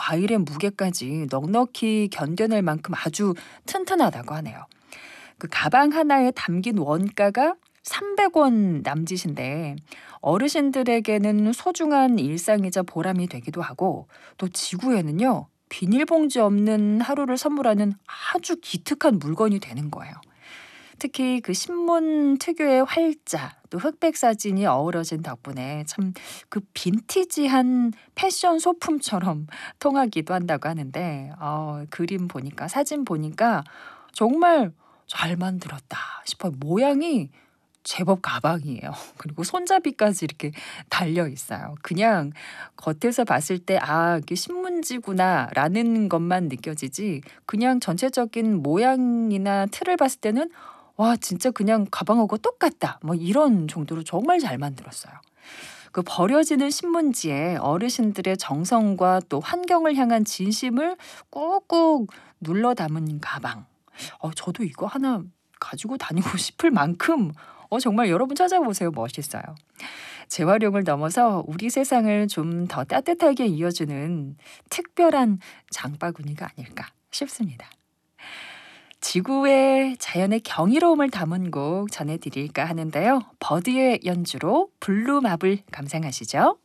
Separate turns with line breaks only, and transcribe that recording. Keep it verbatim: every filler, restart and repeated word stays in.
과일의 무게까지 넉넉히 견뎌낼 만큼 아주 튼튼하다고 하네요. 그 가방 하나에 담긴 원가가 삼백 원 남짓인데 어르신들에게는 소중한 일상이자 보람이 되기도 하고 또 지구에는요. 비닐봉지 없는 하루를 선물하는 아주 기특한 물건이 되는 거예요. 특히 그 신문 특유의 활자 또 흑백 사진이 어우러진 덕분에 참 그 빈티지한 패션 소품처럼 통하기도 한다고 하는데 어, 그림 보니까 사진 보니까 정말 잘 만들었다 싶어요. 모양이 제법 가방이에요. 그리고 손잡이까지 이렇게 달려 있어요. 그냥 겉에서 봤을 때 '아 이게 신문지구나.'라는 것만 느껴지지 그냥 전체적인 모양이나 틀을 봤을 때는 '와 진짜 그냥 가방하고 똑같다.' 뭐 이런 정도로 정말 잘 만들었어요. 그 버려지는 신문지에 어르신들의 정성과 또 환경을 향한 진심을 꾹꾹 눌러 담은 가방. 어 저도 이거 하나 가지고 다니고 싶을 만큼 어 정말 여러분 찾아보세요. 멋있어요. 재활용을 넘어서 우리 세상을 좀 더 따뜻하게 이어주는 특별한 장바구니가 아닐까 싶습니다. 지구의 자연의 경이로움을 담은 곡 전해드릴까 하는데요. 버드의 연주로 블루마블 감상하시죠.